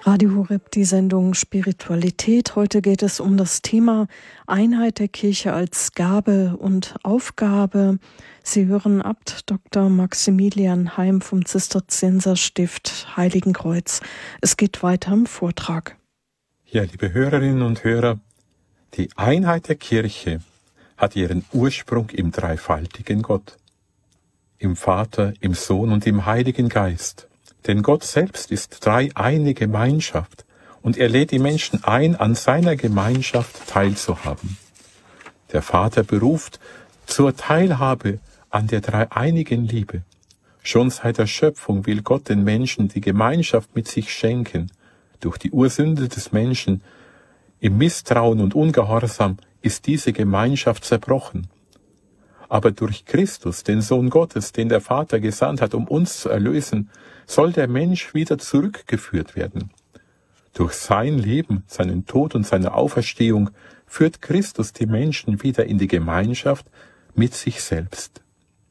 Radio Horeb, die Sendung Spiritualität. Heute geht es um das Thema Einheit der Kirche als Gabe und Aufgabe. Sie hören Abt Dr. Maximilian Heim vom Zisterzienserstift Heiligenkreuz. Es geht weiter im Vortrag. Ja, liebe Hörerinnen und Hörer, die Einheit der Kirche hat ihren Ursprung im dreifaltigen Gott, im Vater, im Sohn und im Heiligen Geist. Denn Gott selbst ist dreieinige Gemeinschaft und er lädt die Menschen ein, an seiner Gemeinschaft teilzuhaben. Der Vater beruft zur Teilhabe an der dreieinigen Liebe. Schon seit der Schöpfung will Gott den Menschen die Gemeinschaft mit sich schenken. Durch die Ursünde des Menschen im Misstrauen und Ungehorsam ist diese Gemeinschaft zerbrochen. Aber durch Christus, den Sohn Gottes, den der Vater gesandt hat, um uns zu erlösen, soll der Mensch wieder zurückgeführt werden. Durch sein Leben, seinen Tod und seine Auferstehung führt Christus die Menschen wieder in die Gemeinschaft mit sich selbst.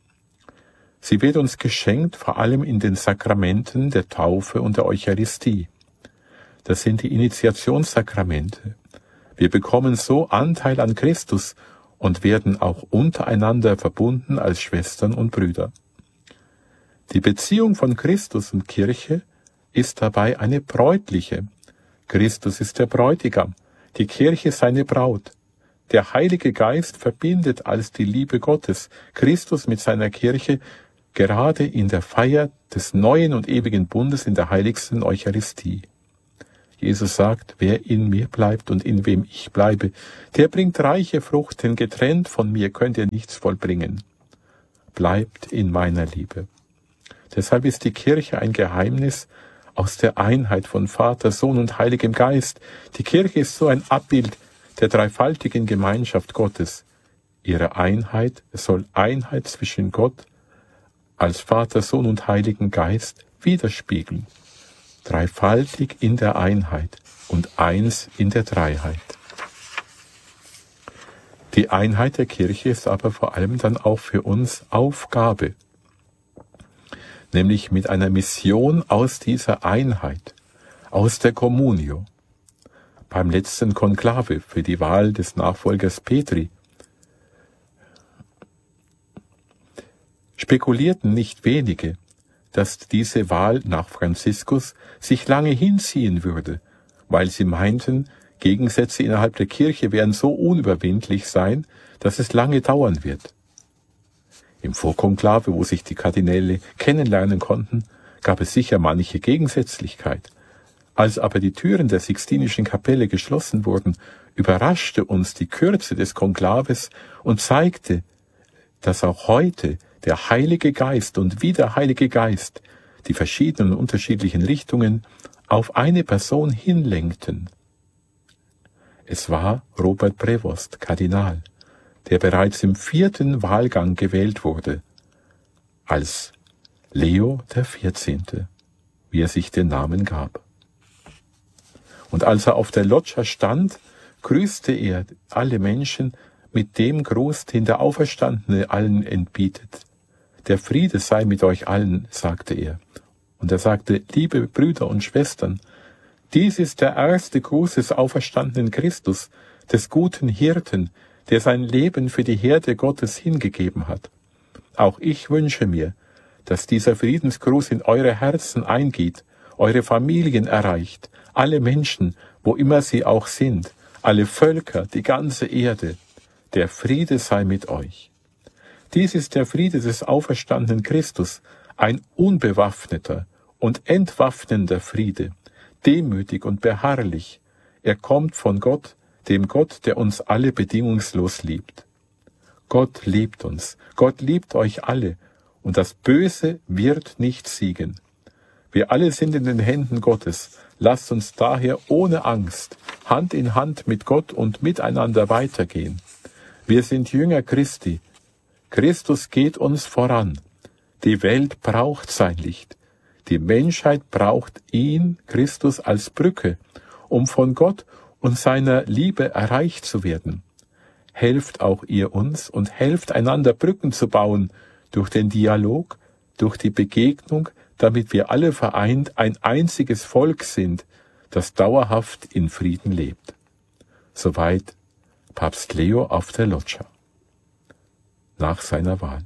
Sie wird uns geschenkt, vor allem in den Sakramenten der Taufe und der Eucharistie. Das sind die Initiationssakramente. Wir bekommen so Anteil an Christus und werden auch untereinander verbunden als Schwestern und Brüder. Die Beziehung von Christus und Kirche ist dabei eine bräutliche. Christus ist der Bräutigam, die Kirche seine Braut. Der Heilige Geist verbindet als die Liebe Gottes Christus mit seiner Kirche gerade in der Feier des neuen und ewigen Bundes in der heiligsten Eucharistie. Jesus sagt, wer in mir bleibt und in wem ich bleibe, der bringt reiche Frucht, denn getrennt von mir könnt ihr nichts vollbringen. Bleibt in meiner Liebe. Deshalb ist die Kirche ein Geheimnis aus der Einheit von Vater, Sohn und Heiligem Geist. Die Kirche ist so ein Abbild der dreifaltigen Gemeinschaft Gottes. Ihre Einheit soll Einheit zwischen Gott als Vater, Sohn und Heiligen Geist widerspiegeln. Dreifaltig in der Einheit und eins in der Dreiheit. Die Einheit der Kirche ist aber vor allem dann auch für uns Aufgabe, nämlich mit einer Mission aus dieser Einheit, aus der Communio. Beim letzten Konklave für die Wahl des Nachfolgers Petri spekulierten nicht wenige, dass diese Wahl nach Franziskus sich lange hinziehen würde, weil sie meinten, Gegensätze innerhalb der Kirche werden so unüberwindlich sein, dass es lange dauern wird. Im Vorkonklave, wo sich die Kardinäle kennenlernen konnten, gab es sicher manche Gegensätzlichkeit. Als aber die Türen der Sixtinischen Kapelle geschlossen wurden, überraschte uns die Kürze des Konklaves und zeigte, dass auch heute der Heilige Geist und wie der Heilige Geist die verschiedenen unterschiedlichen Richtungen auf eine Person hinlenkten. Es war Robert Prevost, Kardinal, der bereits im 4. Wahlgang gewählt wurde, als Leo der 14., wie er sich den Namen gab. Und als er auf der Loggia stand, grüßte er alle Menschen mit dem Gruß, den der Auferstandene allen entbietet. Der Friede sei mit euch allen, sagte er. Und er sagte, liebe Brüder und Schwestern, dies ist der erste Gruß des auferstandenen Christus, des guten Hirten, der sein Leben für die Herde Gottes hingegeben hat. Auch ich wünsche mir, dass dieser Friedensgruß in eure Herzen eingeht, eure Familien erreicht, alle Menschen, wo immer sie auch sind, alle Völker, die ganze Erde. Der Friede sei mit euch. Dies ist der Friede des auferstandenen Christus, ein unbewaffneter und entwaffnender Friede, demütig und beharrlich. Er kommt von Gott, dem Gott, der uns alle bedingungslos liebt. Gott liebt uns, Gott liebt euch alle, und das Böse wird nicht siegen. Wir alle sind in den Händen Gottes. Lasst uns daher ohne Angst Hand in Hand mit Gott und miteinander weitergehen. Wir sind Jünger Christi. Christus geht uns voran. Die Welt braucht sein Licht. Die Menschheit braucht ihn, Christus, als Brücke, um von Gott und seiner Liebe erreicht zu werden. Helft auch ihr uns und helft einander Brücken zu bauen durch den Dialog, durch die Begegnung, damit wir alle vereint ein einziges Volk sind, das dauerhaft in Frieden lebt. Soweit Papst Leo auf der Loggia nach seiner Wahl.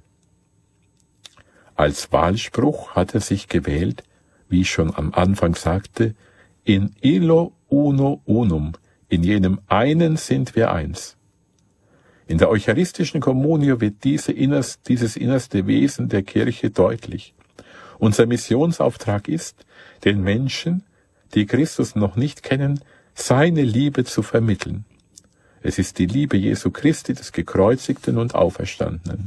Als Wahlspruch hat er sich gewählt, wie ich schon am Anfang sagte, in illo uno unum, in jenem einen sind wir eins. In der eucharistischen Communio wird dieses innerste Wesen der Kirche deutlich. Unser Missionsauftrag ist, den Menschen, die Christus noch nicht kennen, seine Liebe zu vermitteln. Es ist die Liebe Jesu Christi, des Gekreuzigten und Auferstandenen.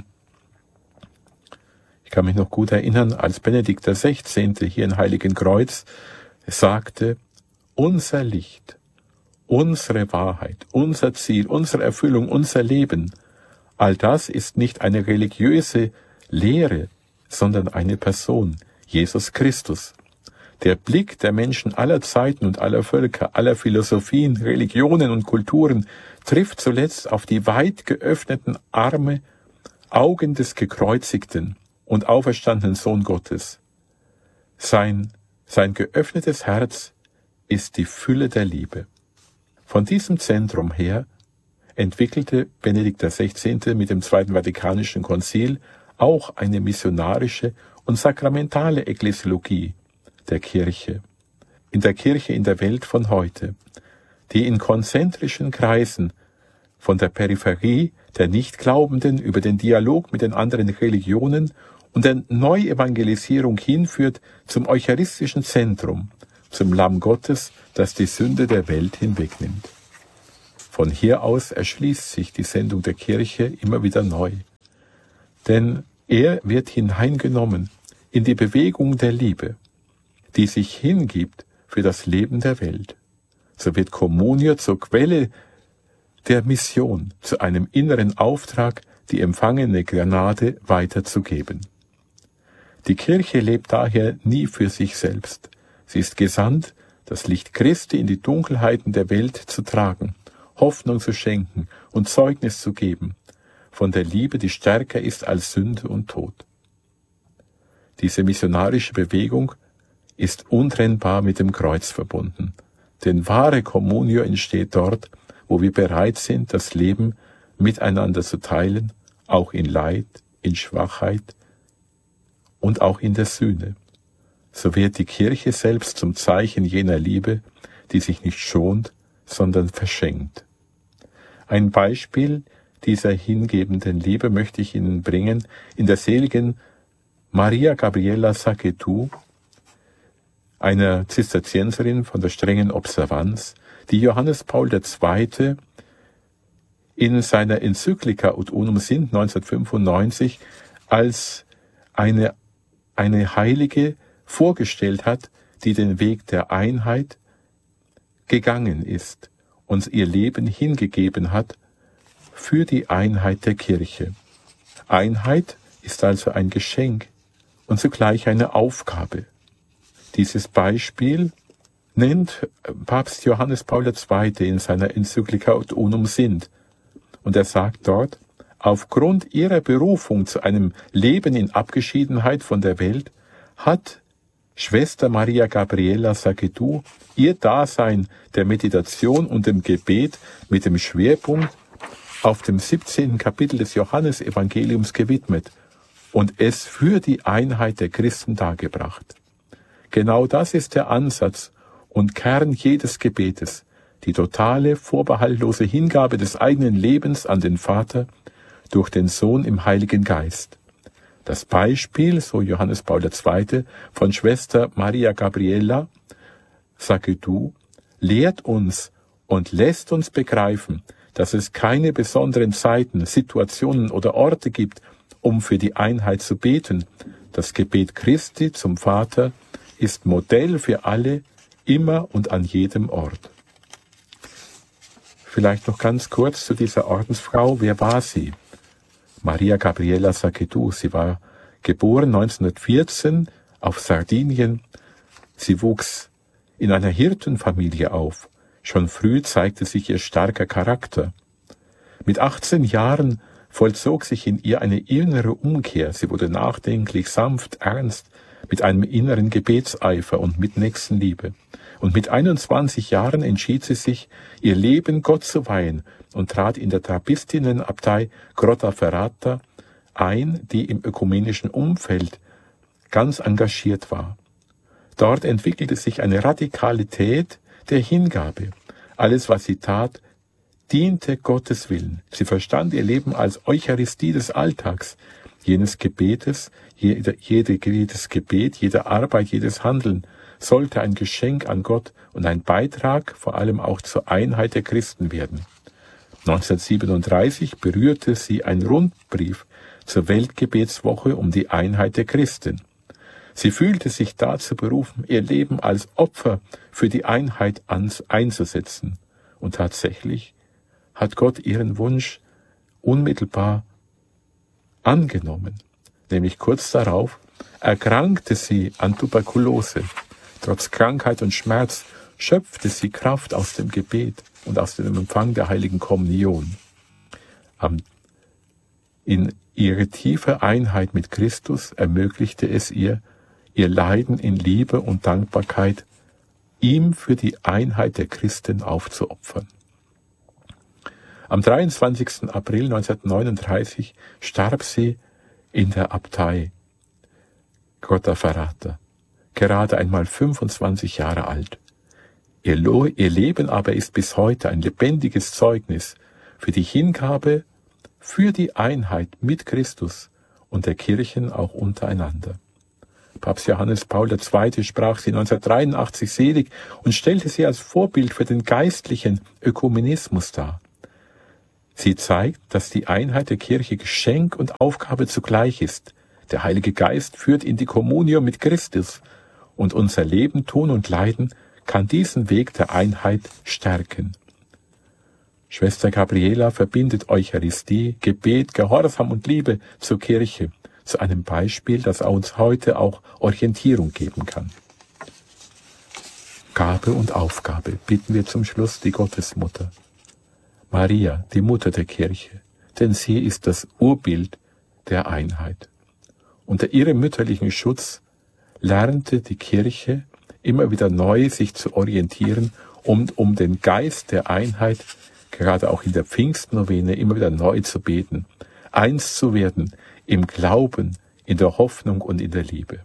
Ich kann mich noch gut erinnern, als Benedikt XVI. Hier in Heiligenkreuz sagte, unser Licht, unsere Wahrheit, unser Ziel, unsere Erfüllung, unser Leben, all das ist nicht eine religiöse Lehre, sondern eine Person, Jesus Christus. Der Blick der Menschen aller Zeiten und aller Völker, aller Philosophien, Religionen und Kulturen trifft zuletzt auf die weit geöffneten Arme, Augen des gekreuzigten und auferstandenen Sohn Gottes. Sein geöffnetes Herz ist die Fülle der Liebe. Von diesem Zentrum her entwickelte Benedikt XVI. Mit dem Zweiten Vatikanischen Konzil auch eine missionarische und sakramentale Ekklesiologie der Kirche. In der Kirche in der Welt von heute, die in konzentrischen Kreisen von der Peripherie der Nichtglaubenden über den Dialog mit den anderen Religionen und der Neuevangelisierung hinführt zum eucharistischen Zentrum, zum Lamm Gottes, das die Sünde der Welt hinwegnimmt. Von hier aus erschließt sich die Sendung der Kirche immer wieder neu. Denn er wird hineingenommen in die Bewegung der Liebe, die sich hingibt für das Leben der Welt. So wird Communio zur Quelle der Mission, zu einem inneren Auftrag, die empfangene Gnade weiterzugeben. Die Kirche lebt daher nie für sich selbst. Sie ist gesandt, das Licht Christi in die Dunkelheiten der Welt zu tragen, Hoffnung zu schenken und Zeugnis zu geben von der Liebe, die stärker ist als Sünde und Tod. Diese missionarische Bewegung ist untrennbar mit dem Kreuz verbunden. Denn wahre Communio entsteht dort, wo wir bereit sind, das Leben miteinander zu teilen, auch in Leid, in Schwachheit und auch in der Sühne. So wird die Kirche selbst zum Zeichen jener Liebe, die sich nicht schont, sondern verschenkt. Ein Beispiel dieser hingebenden Liebe möchte ich Ihnen bringen in der seligen Maria Gabriella Sachetu, einer Zisterzienserin von der strengen Observanz, die Johannes Paul II. In seiner Enzyklika Ut Unum Sint 1995 als eine Heilige vorgestellt hat, die den Weg der Einheit gegangen ist und ihr Leben hingegeben hat für die Einheit der Kirche. Einheit ist also ein Geschenk und zugleich eine Aufgabe. Dieses Beispiel nennt Papst Johannes Paul II. In seiner Enzyklika Ut Unum Sint. Und er sagt dort, aufgrund ihrer Berufung zu einem Leben in Abgeschiedenheit von der Welt hat Schwester Maria Gabriella Sachetu ihr Dasein der Meditation und dem Gebet mit dem Schwerpunkt auf dem 17. Kapitel des Johannesevangeliums gewidmet und es für die Einheit der Christen dargebracht. Genau das ist der Ansatz und Kern jedes Gebetes, die totale, vorbehaltlose Hingabe des eigenen Lebens an den Vater durch den Sohn im Heiligen Geist. Das Beispiel, so Johannes Paul II., von Schwester Maria Gabriella Sachetu, lehrt uns und lässt uns begreifen, dass es keine besonderen Zeiten, Situationen oder Orte gibt, um für die Einheit zu beten. Das Gebet Christi zum Vater ist Modell für alle, immer und an jedem Ort. Vielleicht noch ganz kurz zu dieser Ordensfrau. Wer war sie? Maria Gabriella Sachetu. Sie war geboren 1914 auf Sardinien. Sie wuchs in einer Hirtenfamilie auf. Schon früh zeigte sich ihr starker Charakter. Mit 18 Jahren vollzog sich in ihr eine innere Umkehr. Sie wurde nachdenklich, sanft, ernst, mit einem inneren Gebetseifer und mit Nächstenliebe. Und mit 21 Jahren entschied sie sich, ihr Leben Gott zu weihen und trat in der Trappistinnenabtei Grottaferrata ein, die im ökumenischen Umfeld ganz engagiert war. Dort entwickelte sich eine Radikalität der Hingabe. Alles, was sie tat, diente Gottes Willen. Sie verstand ihr Leben als Eucharistie des Alltags, jedes Gebetes, jedes Gebet, jede Arbeit, jedes Handeln sollte ein Geschenk an Gott und ein Beitrag vor allem auch zur Einheit der Christen werden. 1937 berührte sie ein Rundbrief zur Weltgebetswoche um die Einheit der Christen. Sie fühlte sich dazu berufen, ihr Leben als Opfer für die Einheit einzusetzen. Und tatsächlich hat Gott ihren Wunsch unmittelbar angenommen. Nämlich kurz darauf erkrankte sie an Tuberkulose. Trotz Krankheit und Schmerz schöpfte sie Kraft aus dem Gebet und aus dem Empfang der heiligen Kommunion. In ihre tiefe Einheit mit Christus ermöglichte es ihr, ihr Leiden in Liebe und Dankbarkeit ihm für die Einheit der Christen aufzuopfern. Am 23. April 1939 starb sie in der Abtei Grottaferrata, gerade einmal 25 Jahre alt. Ihr Leben aber ist bis heute ein lebendiges Zeugnis für die Hingabe, für die Einheit mit Christus und der Kirchen auch untereinander. Papst Johannes Paul II. Sprach sie 1983 selig und stellte sie als Vorbild für den geistlichen Ökumenismus dar. Sie zeigt, dass die Einheit der Kirche Geschenk und Aufgabe zugleich ist. Der Heilige Geist führt in die Kommunion mit Christus und unser Leben, Tun und Leiden kann diesen Weg der Einheit stärken. Schwester Gabriela verbindet Eucharistie, Gebet, Gehorsam und Liebe zur Kirche, zu einem Beispiel, das uns heute auch Orientierung geben kann. Gabe und Aufgabe bitten wir zum Schluss die Gottesmutter. Maria, die Mutter der Kirche, denn sie ist das Urbild der Einheit. Unter ihrem mütterlichen Schutz lernte die Kirche immer wieder neu sich zu orientieren und um den Geist der Einheit, gerade auch in der Pfingstnovene, immer wieder neu zu beten, eins zu werden im Glauben, in der Hoffnung und in der Liebe.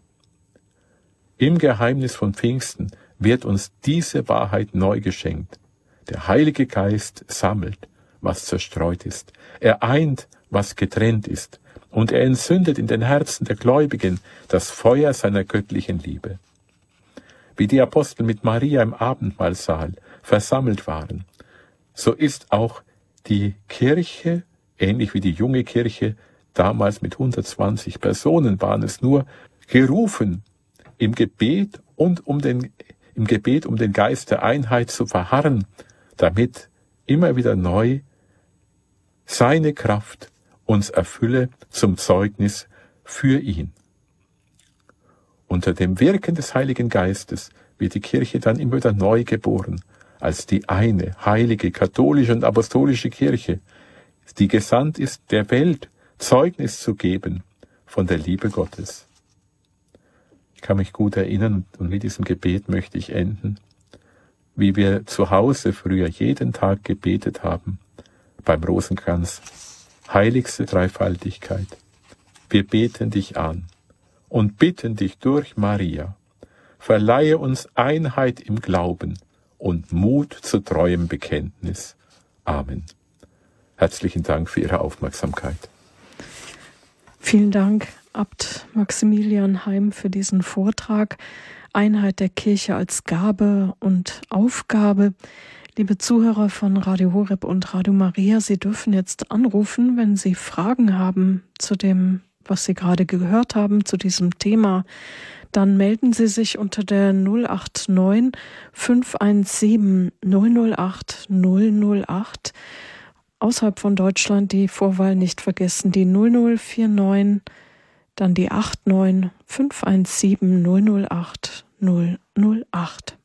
Im Geheimnis von Pfingsten wird uns diese Wahrheit neu geschenkt. Der Heilige Geist sammelt, was zerstreut ist. Er eint, was getrennt ist. Und er entzündet in den Herzen der Gläubigen das Feuer seiner göttlichen Liebe. Wie die Apostel mit Maria im Abendmahlsaal versammelt waren, so ist auch die Kirche, ähnlich wie die junge Kirche, damals mit 120 Personen waren es nur, gerufen, im Gebet um den Geist der Einheit zu verharren, damit immer wieder neu seine Kraft uns erfülle zum Zeugnis für ihn. Unter dem Wirken des Heiligen Geistes wird die Kirche dann immer wieder neu geboren, als die eine, heilige, katholische und apostolische Kirche, die gesandt ist, der Welt Zeugnis zu geben von der Liebe Gottes. Ich kann mich gut erinnern, und mit diesem Gebet möchte ich enden, wie wir zu Hause früher jeden Tag gebetet haben, beim Rosenkranz. Heiligste Dreifaltigkeit, wir beten dich an und bitten dich durch Maria, verleihe uns Einheit im Glauben und Mut zu treuem Bekenntnis. Amen. Herzlichen Dank für Ihre Aufmerksamkeit. Vielen Dank, Abt Maximilian Heim, für diesen Vortrag. Einheit der Kirche als Gabe und Aufgabe. Liebe Zuhörer von Radio Horeb und Radio Maria, Sie dürfen jetzt anrufen, wenn Sie Fragen haben zu dem, was Sie gerade gehört haben, zu diesem Thema. Dann melden Sie sich unter der 089 517 008 008. Außerhalb von Deutschland die Vorwahl nicht vergessen, die 0049, dann die 89 517 008 008.